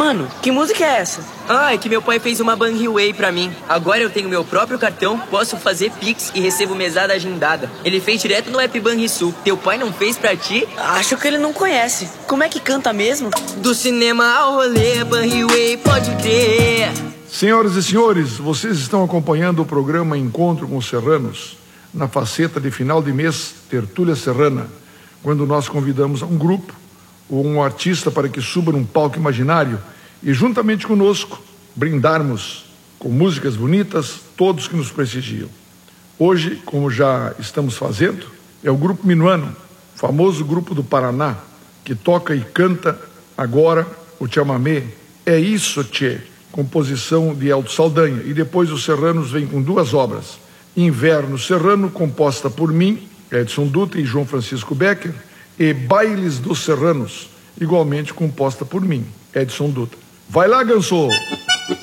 Mano, que música é essa? Ah, é que meu pai fez uma Banriway pra mim. Agora eu tenho meu próprio cartão, posso fazer Pix e recebo mesada agendada. Ele fez direto no app Banrisul. Teu pai não fez pra ti? Acho que ele não conhece. Como é que canta mesmo? Do cinema ao rolê, Banriway, pode crer. Senhoras e senhores, vocês estão acompanhando o programa Encontro com os Serranos, na faceta de final de mês Tertúlia Serrana, quando nós convidamos um grupo ou um artista para que suba num palco imaginário e, juntamente conosco, brindarmos com músicas bonitas todos que nos prestigiam. Hoje, como já estamos fazendo, é o Grupo Minuano, famoso grupo do Paraná, que toca e canta agora o chamamé É Isso, Tchê, composição de Elton Saldanha. E depois os Serranos vêm com duas obras: Inverno Serrano, composta por mim, Edson Dutra e João Francisco Becker, e Bailes dos Serranos, igualmente composta por mim, Edson Dutra. Vai lá, Ganso!